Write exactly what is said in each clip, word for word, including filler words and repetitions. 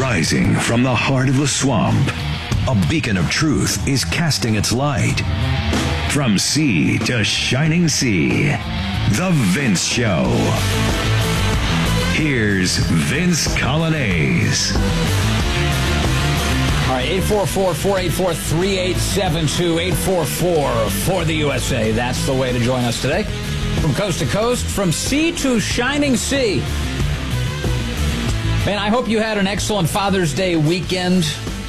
Rising from the heart of the swamp, a beacon of truth is casting its light. From sea to shining sea, The Vince Show. Here's Vince Coglianese. All right, eight four four, four eight four, three eight seven two, eight four four for the U S A. That's the way to join us today. From coast to coast, from sea to shining sea. Man, I hope you had an excellent Father's Day weekend.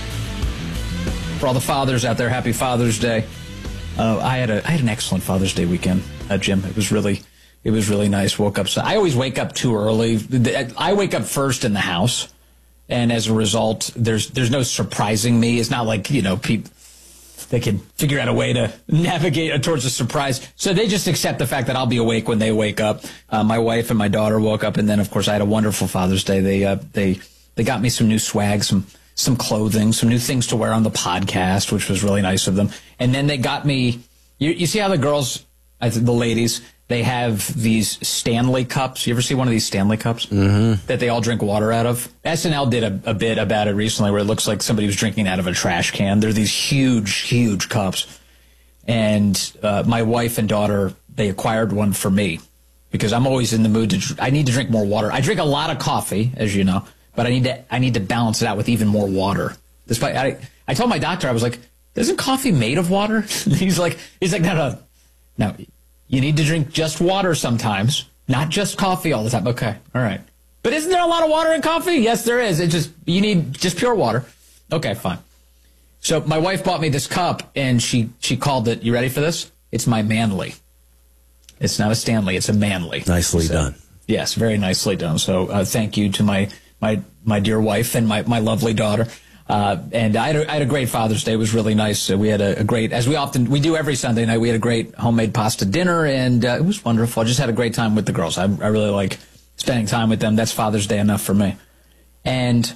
For all the fathers out there, happy Father's Day. Uh, I had a I had an excellent Father's Day weekend, uh, Jim. It was really it was really nice. Woke up. So I always wake up too early. I wake up first in the house, and as a result, there's there's no surprising me. It's not like, you know, people they can figure out a way to navigate towards a surprise. So they just accept the fact that I'll be awake when they wake up. Uh, my wife and my daughter woke up, and then of course I had a wonderful Father's Day. They uh, they they got me some new swag, some. some clothing, some new things to wear on the podcast, which was really nice of them. And then they got me, you, you see how the girls, the ladies, they have these Stanley cups. You ever see one of these Stanley cups mm-hmm. that they all drink water out of? S N L did a, a bit about it recently where it looks like somebody was drinking out of a trash can. They're these huge, huge cups. And uh, my wife and daughter, they acquired one for me because I'm always in the mood to, I need to drink more water. I drink a lot of coffee, as you know. But I need to I need to balance it out with even more water. Despite I I told my doctor, I was like, isn't coffee made of water? he's like he's like no no no you need to drink just water sometimes, not just coffee all the time. Okay, all right. But isn't there a lot of water in coffee? Yes, there is. It just you need just pure water. Okay, fine. So my wife bought me this cup, and she she called it. You ready for this? It's my Manly. It's not a Stanley. It's a Manly. Nicely so, done. Yes, very nicely done. So uh, thank you to my. My my dear wife and my, my lovely daughter. Uh, and I had, a, I had a great Father's Day. It was really nice. Uh, we had a, a great, as we often, we do every Sunday night, we had a great homemade pasta dinner, and uh, it was wonderful. I just had a great time with the girls. I, I really like spending time with them. That's Father's Day enough for me. And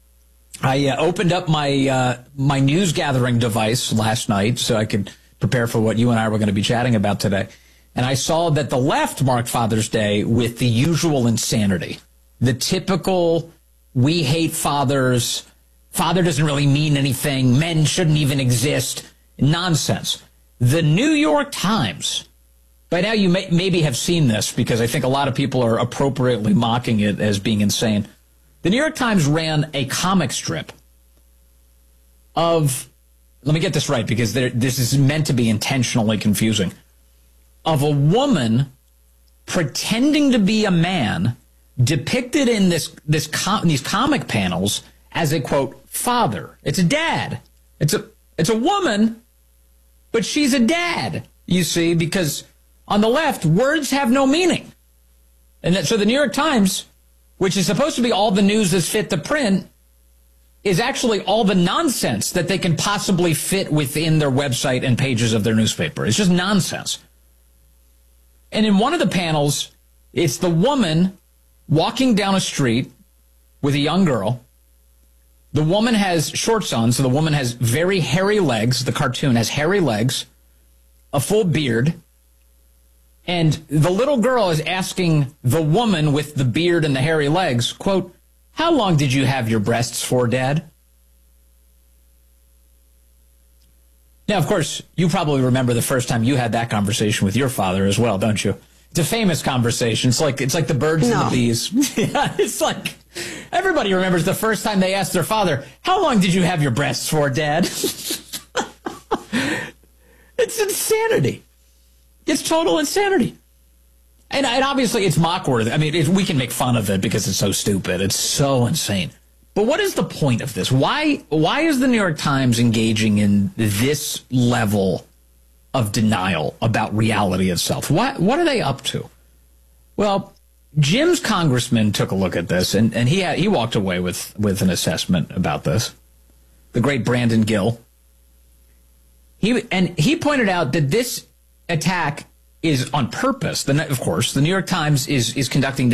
I uh, opened up my, uh, my news gathering device last night so I could prepare for what you and I were going to be chatting about today. And I saw that the left marked Father's Day with the usual insanity. The typical, we hate fathers, father doesn't really mean anything, men shouldn't even exist, nonsense. The New York Times, by now you may, maybe have seen this because I think a lot of people are appropriately mocking it as being insane. The New York Times ran a comic strip of, let me get this right because there, this is meant to be intentionally confusing, of a woman pretending to be a man depicted in this this com- these comic panels as a quote father. It's a dad. It's a it's a woman, but she's a dad. You see, because on the left, words have no meaning, and that, so the New York Times, which is supposed to be all the news that's fit to print, is actually all the nonsense that they can possibly fit within their website and pages of their newspaper. It's just nonsense. And in one of the panels, it's the woman walking down a street with a young girl. The woman has shorts on, so the woman has very hairy legs. The cartoon has hairy legs, a full beard. And the little girl is asking the woman with the beard and the hairy legs, quote, how long did you have your breasts for, Dad? Now, of course, you probably remember the first time you had that conversation with your father as well, don't you? It's a famous conversation. It's like it's like the birds no. and the bees. Yeah, it's like everybody remembers the first time they asked their father, how long did you have your breasts for, Dad? It's insanity. It's total insanity. And, and obviously it's mock-worthy. I mean, it, we can make fun of it because it's so stupid. It's so insane. But what is the point of this? Why, why is the New York Times engaging in this level of denial about reality itself? What what are they up to? Well, Jim's congressman took a look at this, and, and he had, he walked away with, with an assessment about this. The great Brandon Gill. He and he pointed out that this attack is on purpose. The, of course, the New York Times is is conducting